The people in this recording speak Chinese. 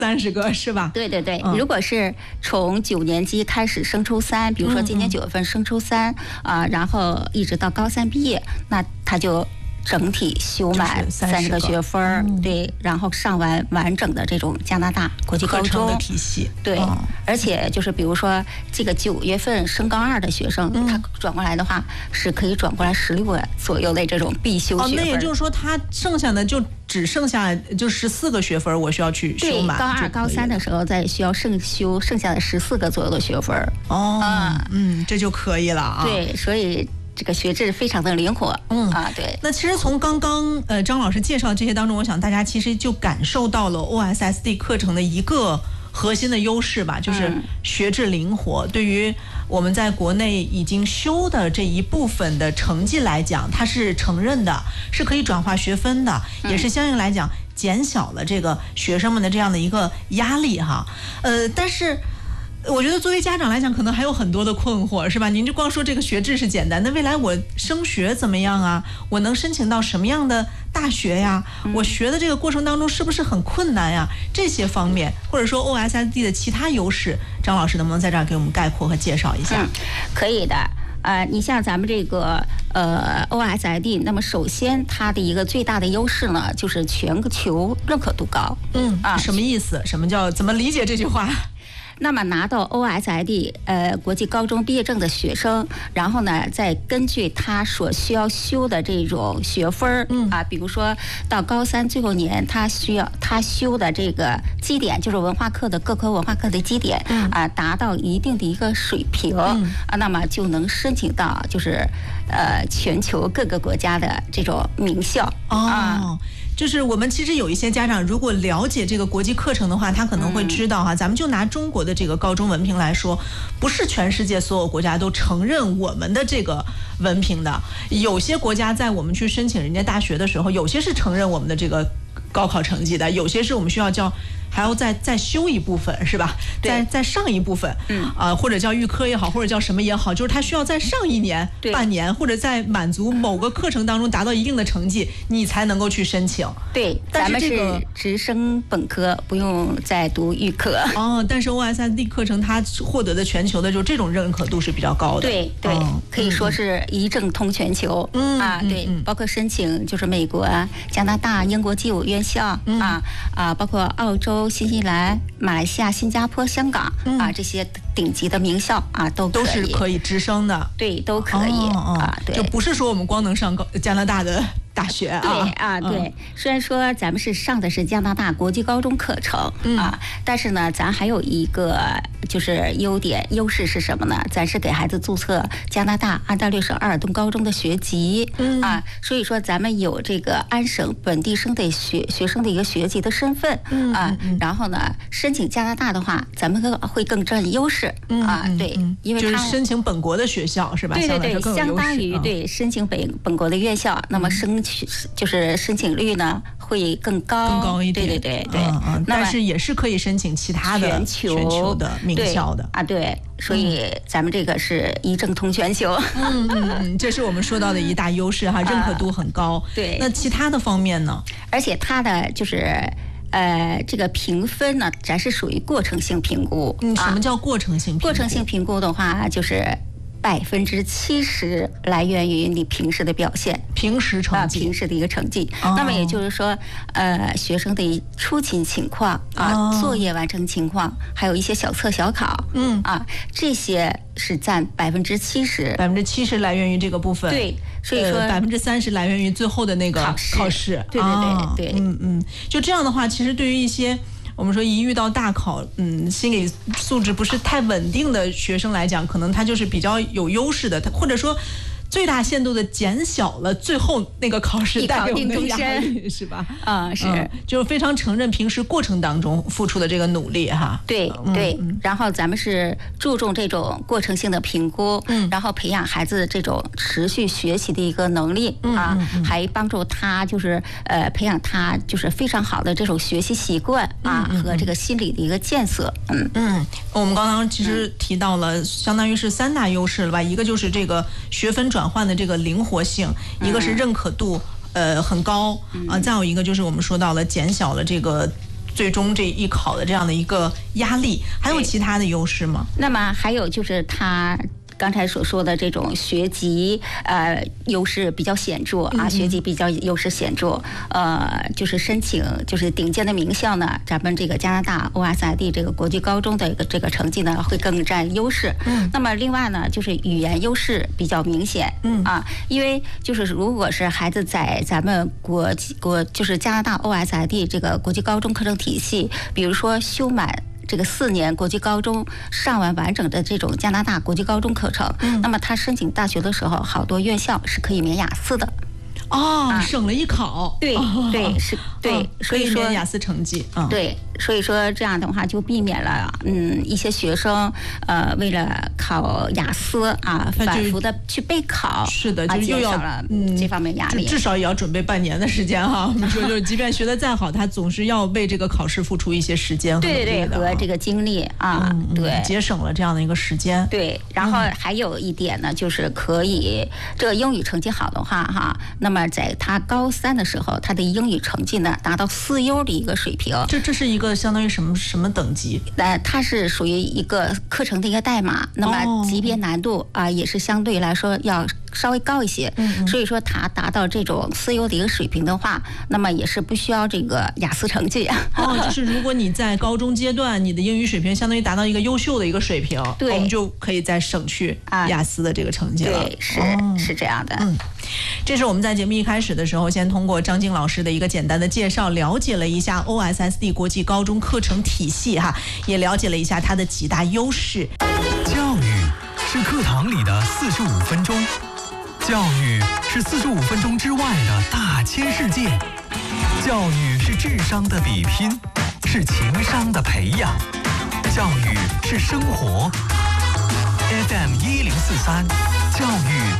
30个是吧？ 对对对，如果是从9年级开始升初3，比如说今年9月份升初3然后一直到高3毕业，那他就整体修满30个学分，对，然后上完整的这种加拿大国际高中的体系， 对，而且就是比如说这个9月份升高2的学生，他转过来的话是可以转过来16个左右的这种必修学分。 那也就是说他剩下的就只剩下就14个学分，我需要去修满。 对，高2、高3的时候再需要修剩下的14个左右的学分。 这就可以了啊。 对，所以这个学制非常的灵活，对。 那其实从刚刚张老师介绍这些当中，我想大家其实就感受到了 OSSD 课程的一个核心的优势吧，就是学制灵活。对于我们在国内已经修的这一部分的成绩来讲，它是承认的，是可以转化学分的，也是相应来讲减小了这个学生们的这样的一个压力哈。但是我觉得作为家长来讲，可能还有很多的困惑，是吧？您就光说这个学制是简单，那未来我升学怎么样啊？我能申请到什么样的大学呀？我学的这个过程当中是不是很困难呀？这些方面，或者说 OSSD 的其他优势，张老师能不能在这儿给我们概括和介绍一下？ 可以的。你像咱们这个OSSD， 那么首先它的一个最大的优势呢，就是全球认可度高。 什么意思？什么叫怎么理解这句话？ 那么拿到 OSSD 国际高中毕业证的学生，然后呢，再根据他所需要修的这种学分比如说到高3最后年，他修的这个基点，就是文化课的各科文化课的基点达到一定的一个水平那么就能申请到就是全球各个国家的这种名校就是我们其实有一些家长，如果了解这个国际课程的话，他可能会知道咱们就拿中国的这个高中文凭来说，不是全世界所有国家都承认我们的这个文凭的。有些国家在我们去申请人家大学的时候，有些是承认我们的这个高考成绩的，有些是我们需要还要再修一部分，是吧？再上一部分，或者叫预科也好，或者叫什么也好，就是他需要再上1年、半年，或者在满足某个课程当中达到一定的成绩，你才能够去申请。 对，咱们是直升本科，不用再读预科。 但是 OSSD 课程它获得的全球的就这种认可度是比较高的。 对，可以说是一证通全球。对，包括申请就是美国、加拿大、英国G5院校包括澳洲、新西兰、马来西亚、新加坡、香港这些顶级的名校都是可以直升的。 对，都可以对， 就不是说我们光能上加拿大的大学对，虽然说咱们是上的是加拿大国际高中课程但是呢，咱还有一个就是优势是什么呢？咱是给孩子注册加拿大安大略省阿尔顿高中的学籍所以说咱们有这个安省本地生的学生的一个学籍的身份然后呢，申请加拿大的话，咱们会更占优势对，因为就是申请本国的学校是吧？ 对，相当于对申请本国的院校，那么就是申请率呢会更高一点。 对， 但是也是可以申请其他的全球的名校的对，所以咱们这个是一证通全球。 这是我们说到的一大优势认可度很高。 对， 那其他的方面呢？ 而且它的就是这个评分呢，咱是属于过程性评估。 什么叫过程性评估？ 过程性评估的话，就是70%来源于你平时的表现， 平时成绩， 平时的一个成绩。那么也就是说，学生的出勤情况作业完成情况，还有一些小测小考，这些是占70%，70% 来源于这个部分。 对，所以说 30%来源于最后的那个考试。 对， 就这样的话，其实对于一些我们说一遇到大考，心理素质不是太稳定的学生来讲，可能他就是比较有优势的，或者说最大限度的减小了最后那个考试带给我们的压力，是吧？ 是， 就是非常承认平时过程当中付出的这个努力对，然后咱们是注重这种过程性的评估，然后培养孩子这种持续学习的一个能力还帮助他就是培养他就是非常好的这种学习习惯和这个心理的一个建设。 我们刚刚其实提到了相当于是3大优势了吧？一个就是这个学分转换的这个灵活性，一个是认可度很高再有一个就是我们说到了减小了这个最终这一考的这样的一个压力。还有其他的优势吗？ 那么还有就是它刚才所说的这种学籍优势比较显著啊，学籍比较优势显著，就是申请就是顶尖的名校呢，咱们这个加拿大 OSID 这个国际高中的这个成绩呢会更占优势。那么另外呢，就是语言优势比较明显。因为就是如果是孩子在咱们就是加拿大 OSID 这个国际高中课程体系，比如说修满这个4年国际高中上完完整的这种加拿大国际高中课程，那么他申请大学的时候，好多院校是可以免雅思的。 省了一考。 对，是，对， 所以说雅思成绩。 对，所以说这样的话就避免了一些学生为了考雅思啊反复的去备考， 是的，就又要了这方面压力， 至少也要准备半年的时间哈。你说就是即便学得再好，他总是要为这个考试付出一些时间和对和这个精力啊，对， 节省了这样的一个时间。 对，然后还有一点呢，就是可以这个英语成绩好的话哈，那么在他高3的时候，他的英语成绩呢达到4优的一个水平。 这是一个相当于什么等级？ 它是属于一个课程的一个代码，那么级别难度也是相对来说要稍微高一些。所以说他达到这种4优的一个水平的话，那么也是不需要这个雅思成绩。 就是如果你在高中阶段你的英语水平相当于达到一个优秀的一个水平， 对， 我们就可以再省去雅思的这个成绩了。 对，是这样的。 这是我们在节目一开始的时候，先通过张晶老师的一个简单的介绍，了解了一下 OSSD 国际高中课程体系哈，也了解了一下它的几大优势。 教育是课堂里的45分钟，教育是45分钟之外的大千世界，教育是智商的比拼，是情商的培养，教育是生活。FM1043，教育